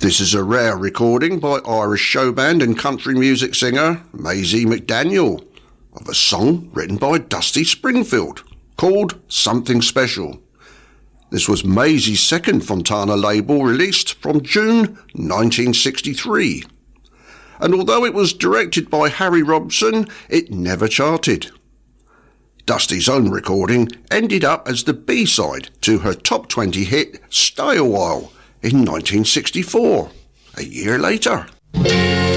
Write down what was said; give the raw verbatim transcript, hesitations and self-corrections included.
This is a rare recording by Irish show band and country music singer Maisie McDaniel of a song written by Dusty Springfield called Something Special. This was Maisie's second Fontana label, released from June nineteen sixty-three. And although it was directed by Harry Robson, it never charted. Dusty's own recording ended up as the B-side to her top twenty hit Stay a While in nineteen sixty-four, a year later.